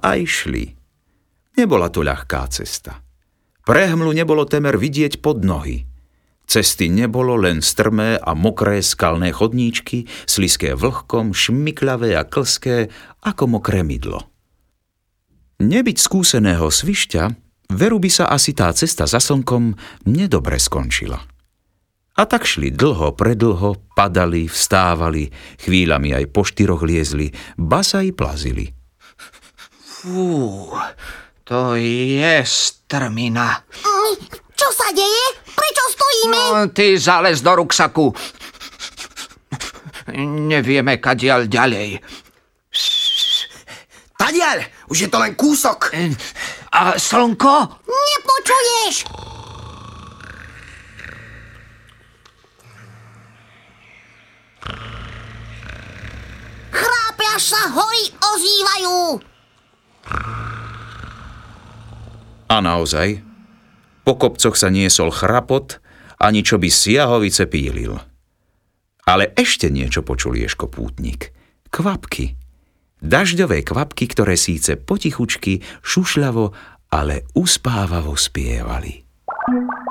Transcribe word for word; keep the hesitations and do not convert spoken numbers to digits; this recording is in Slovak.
aj šli. Nebola to ľahká cesta. Prehmlu nebolo temer vidieť pod nohy. Cesty nebolo, len strmé a mokré skalné chodníčky, sliské vlhkom, šmyklavé a klské, ako mokré mydlo. Nebyť skúseného svišťa, veru by sa asi tá cesta za slnkom nedobre skončila. A tak šli dlho, predlho, padali, vstávali, chvíľami aj po štyroch liezli, ba sa i plazili. Fú, to je strmina. Čo sa deje? Prečo stojíme? No, ty zales do ruksaku. Nevieme, kadiaľ ďalej. Tadiaľ, už je to len kúsok. A slnko? Nepočuješ? Chrápe, až sa hory ozývajú. A naozaj, po kopcoch sa niesol chrapot, ani čo by siahovice pílil. Ale ešte niečo počul Ježko pútnik. Kvapky. Dažďové kvapky, ktoré síce potichučky, šušľavo, ale uspávavo spievali.